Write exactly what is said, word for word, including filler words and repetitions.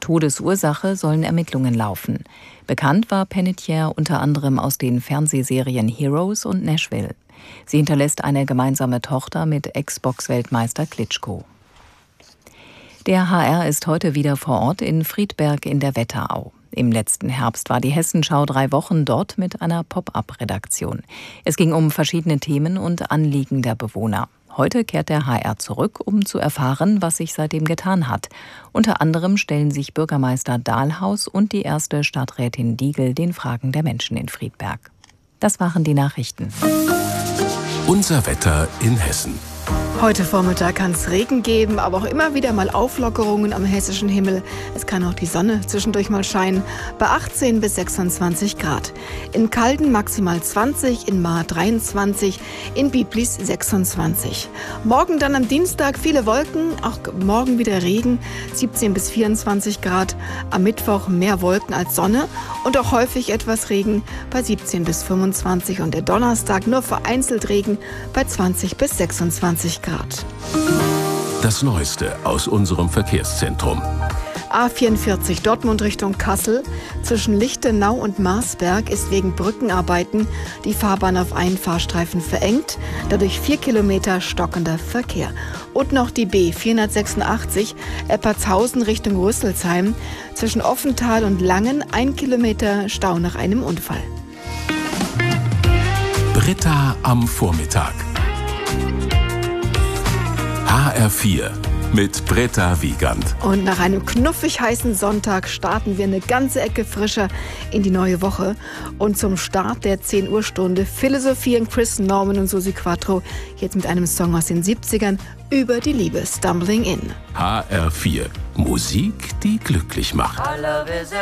Todesursache sollen Ermittlungen laufen. Bekannt war Panettiere unter anderem aus den Fernsehserien Heroes und Nashville. Sie hinterlässt eine gemeinsame Tochter mit Ex-Box-Weltmeister Klitschko. Der H R ist heute wieder vor Ort in Friedberg in der Wetterau. Im letzten Herbst war die Hessenschau drei Wochen dort mit einer Pop-up-Redaktion. Es ging um verschiedene Themen und Anliegen der Bewohner. Heute kehrt der H R zurück, um zu erfahren, was sich seitdem getan hat. Unter anderem stellen sich Bürgermeister Dahlhaus und die erste Stadträtin Diegel den Fragen der Menschen in Friedberg. Das waren die Nachrichten. Unser Wetter in Hessen. Heute Vormittag kann es Regen geben, aber auch immer wieder mal Auflockerungen am hessischen Himmel. Es kann auch die Sonne zwischendurch mal scheinen, bei achtzehn bis sechsundzwanzig Grad. In Calden maximal zwanzig, in Marr dreiundzwanzig, in Biblis sechsundzwanzig. Morgen dann am Dienstag viele Wolken, auch morgen wieder Regen, siebzehn bis vierundzwanzig Grad. Am Mittwoch mehr Wolken als Sonne und auch häufig etwas Regen bei siebzehn bis fünfundzwanzig. Und der Donnerstag nur vereinzelt Regen bei zwanzig bis sechsundzwanzig Grad. Das Neueste aus unserem Verkehrszentrum. A vierundvierzig Dortmund Richtung Kassel. Zwischen Lichtenau und Marsberg ist wegen Brückenarbeiten die Fahrbahn auf einen Fahrstreifen verengt. Dadurch vier Kilometer stockender Verkehr. Und noch die B vierhundertsechsundachtzig Eppertshausen Richtung Rüsselsheim. Zwischen Offenthal und Langen ein Kilometer Stau nach einem Unfall. Britta am Vormittag. H R vier mit Britta Wiegand. Und nach einem knuffig heißen Sonntag starten wir eine ganze Ecke frischer in die neue Woche. Und zum Start der zehn Uhr Stunde philosophieren Chris Norman und Susi Quattro jetzt mit einem Song aus den siebzigern über die Liebe, Stumbling In. H R vier. Musik, die glücklich macht.